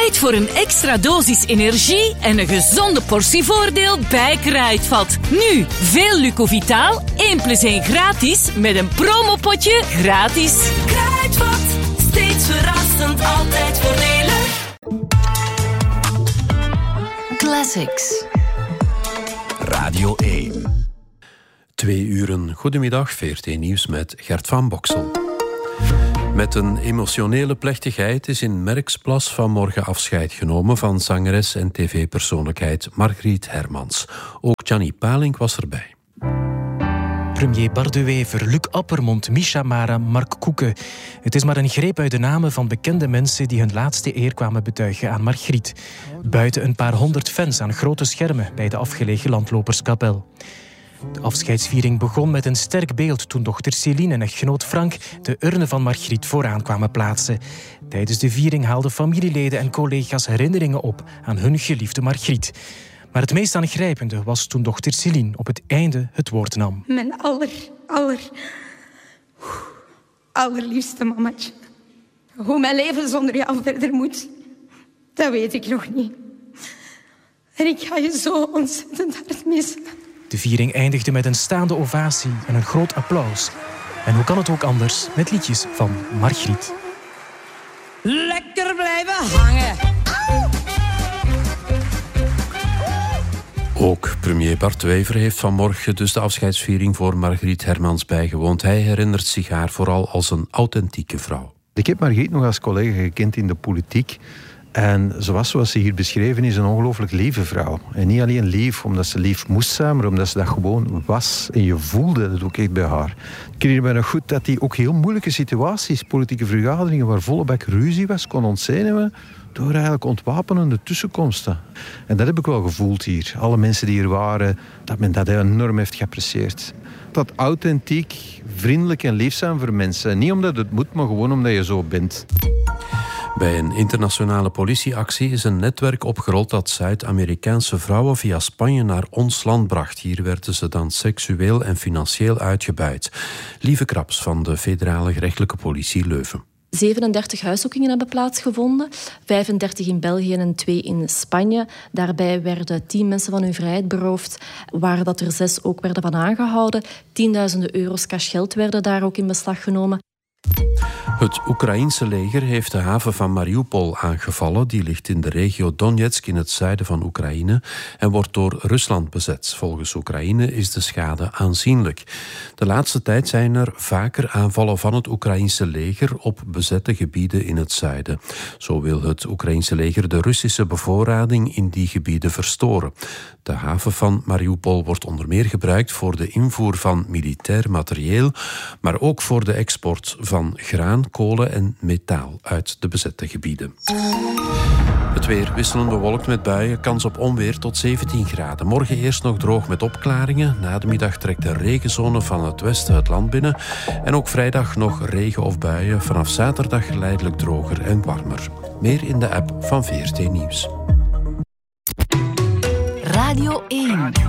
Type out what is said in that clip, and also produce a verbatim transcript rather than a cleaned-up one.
Tijd voor een extra dosis energie en een gezonde portie voordeel bij Kruidvat. Nu, veel Lucovitaal, één plus één gratis, met een promopotje gratis. Kruidvat, steeds verrassend, altijd voordelig. Classics. Radio één. Twee uren. Goedemiddag, V R T Nieuws met Gert van Boksel. Met een emotionele plechtigheid is in Merksplas vanmorgen afscheid genomen van zangeres en tv-persoonlijkheid Margriet Hermans. Ook Gianni Palink was erbij. Premier Bart de Wever, Luc Appermond, Misha Mara, Mark Koeken. Het is maar een greep uit de namen van bekende mensen die hun laatste eer kwamen betuigen aan Margriet. Buiten een paar honderd fans aan grote schermen bij de afgelegen landloperskapel. De afscheidsviering begon met een sterk beeld toen dochter Céline en echtgenoot Frank de urne van Margriet vooraan kwamen plaatsen. Tijdens de viering haalden familieleden en collega's herinneringen op aan hun geliefde Margriet. Maar het meest aangrijpende was toen dochter Céline op het einde het woord nam. Mijn aller, aller, allerliefste mamaatje. Hoe mijn leven zonder jou verder moet, dat weet ik nog niet. En ik ga je zo ontzettend hard missen. De viering eindigde met een staande ovatie en een groot applaus. En hoe kan het ook anders met liedjes van Margriet? Lekker blijven hangen. Ook premier Bart de Wever heeft vanmorgen dus de afscheidsviering voor Margriet Hermans bijgewoond. Hij herinnert zich haar vooral als een authentieke vrouw. Ik heb Margriet nog als collega gekend in de politiek. En zoals, zoals ze hier beschreven is, een ongelooflijk lieve vrouw. En niet alleen lief omdat ze lief moest zijn, maar omdat ze dat gewoon was. En je voelde dat ook echt bij haar. Ik herinner me nog goed dat die ook heel moeilijke situaties, politieke vergaderingen waar volle bak ruzie was, kon ontzenuwen door eigenlijk ontwapenende tussenkomsten. En dat heb ik wel gevoeld hier. Alle mensen die er waren, dat men dat enorm heeft geapprecieerd. Dat authentiek, vriendelijk en lief zijn voor mensen. Niet omdat het moet, maar gewoon omdat je zo bent. Bij een internationale politieactie is een netwerk opgerold dat Zuid-Amerikaanse vrouwen via Spanje naar ons land bracht. Hier werden ze dan seksueel en financieel uitgebuit. Lieve Kraps van de Federale Gerechtelijke Politie Leuven. zevenendertig huiszoekingen hebben plaatsgevonden, vijfendertig in België en twee in Spanje. Daarbij werden tien mensen van hun vrijheid beroofd, waar dat er zes ook werden van aangehouden. Tienduizenden euro's cashgeld werden daar ook in beslag genomen. Het Oekraïense leger heeft de haven van Mariupol aangevallen. Die ligt in de regio Donetsk in het zuiden van Oekraïne en wordt door Rusland bezet. Volgens Oekraïne is de schade aanzienlijk. De laatste tijd zijn er vaker aanvallen van het Oekraïense leger op bezette gebieden in het zuiden. Zo wil het Oekraïense leger de Russische bevoorrading in die gebieden verstoren. De haven van Mariupol wordt onder meer gebruikt voor de invoer van militair materieel, maar ook voor de export van graan, kolen en metaal uit de bezette gebieden. Het weer wisselend bewolkt met buien, kans op onweer tot zeventien graden. Morgen eerst nog droog met opklaringen. Na de middag trekt de regenzone van het westen het land binnen. En ook vrijdag nog regen of buien. Vanaf zaterdag geleidelijk droger en warmer. Meer in de app van V R T Nieuws. Radio één.